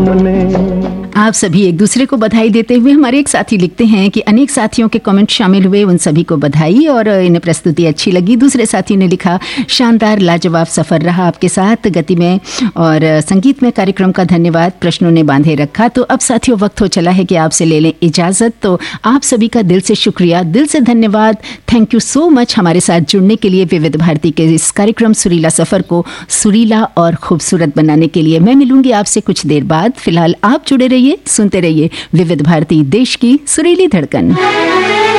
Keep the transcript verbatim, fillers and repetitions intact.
सामने। आप सभी एक दूसरे को बधाई देते हुए, हमारे एक साथी लिखते हैं कि अनेक साथियों के कमेंट शामिल हुए, उन सभी को बधाई और इन्हें प्रस्तुति अच्छी लगी। दूसरे साथी ने लिखा, शानदार लाजवाब सफर रहा आपके साथ, गति में और संगीत में कार्यक्रम का धन्यवाद, प्रश्नों ने बांधे रखा। तो अब साथियों वक्त हो चला है कि आपसे ले लें इजाजत। तो आप सभी का दिल से शुक्रिया, दिल से धन्यवाद, थैंक यू सो मच हमारे साथ जुड़ने के लिए, विविध भारती के इस कार्यक्रम सुरीला सफर को सुरीला और खूबसूरत बनाने के लिए। मैं मिलूंगी आपसे कुछ देर बाद। फिलहाल आप जुड़े रहिए, सुनते रहिए विविध भारती, देश की सुरीली धड़कन।